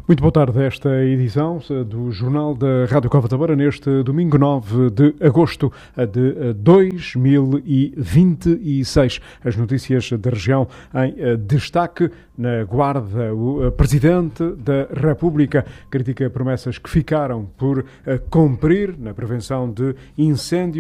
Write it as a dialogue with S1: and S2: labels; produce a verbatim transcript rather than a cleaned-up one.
S1: Muito boa tarde a esta edição do Jornal da Rádio Cova da Beira, neste domingo nove de agosto de dois mil e vinte e seis. As notícias da região em destaque. Na Guarda, o Presidente da República critica promessas que ficaram por cumprir na prevenção de incêndios.